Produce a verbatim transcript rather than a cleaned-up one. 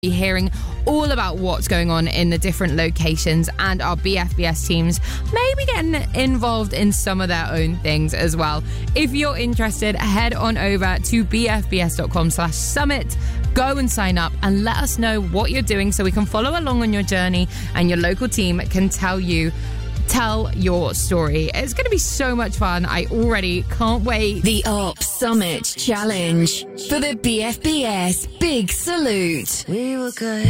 hearing all about what's going on in the different locations, and our B F B S teams maybe getting involved in some of their own things as well. If you're interested, head on over to bfbs.com slash summit. Go and sign up and let us know what you're doing so we can follow along on your journey and your local team can tell you Tell your story. It's going to be so much fun. I already can't wait. The Op Summit Challenge for the B F B S Big Salute. We were good.